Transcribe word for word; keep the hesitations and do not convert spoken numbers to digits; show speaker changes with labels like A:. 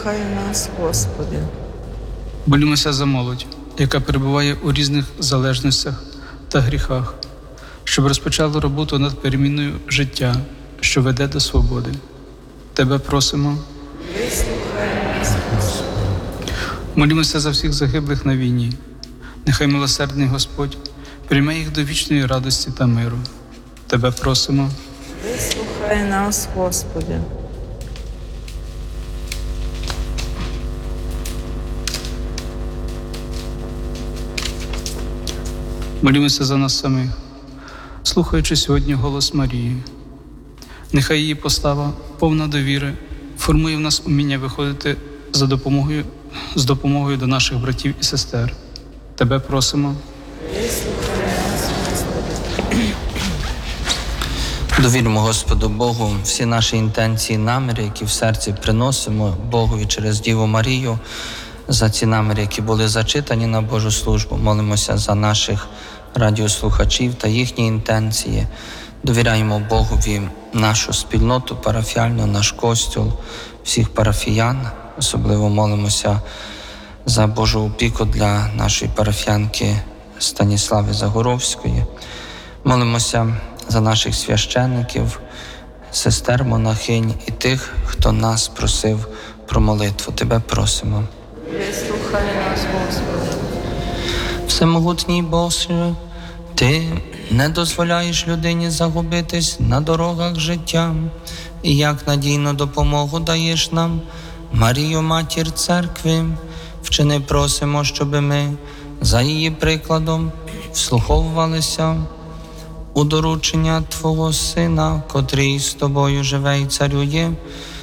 A: Вислухай нас, Господи.
B: Молімося за молодь, яка перебуває у різних залежностях та гріхах, щоб розпочала роботу над переміною життя, що веде до свободи. Тебе просимо.
A: Вислухай нас, Господи.
B: Молімося за всіх загиблих на війні. Нехай милосердний Господь прийме їх до вічної радості та миру. Тебе просимо.
A: Вислухай нас, Господи.
B: Молімося за нас самих, слухаючи сьогодні голос Марії. Нехай її постава, повна довіри, формує в нас уміння виходити за допомогою, з допомогою до наших братів і сестер. Тебе просимо.
A: Вислухай нас, Господи.
C: Довіримо Господу Богу всі наші інтенції, наміри, які в серці приносимо Богові через Діву Марію, за ці наміри, які були зачитані на Божу службу. Молимося за наших радіослухачів та їхні інтенції. Довіряємо Богові нашу спільноту парафіальну, наш костюл, всіх парафіян. Особливо молимося за Божу опіку для нашої парафіянки Станіслави Загоровської. Молимося за наших священників, сестер монахинь і тих, хто нас просив про молитву. Тебе просимо.
A: Вислухай нас, Господи.
C: Всемогутній Боже, Ти не дозволяєш людині загубитись на дорогах життя, і як надійну допомогу даєш нам, Марію, Матір Церкви, вчини просимо, щоби ми за її прикладом вслуховувалися у доручення Твого Сина, котрий з Тобою живе і царює,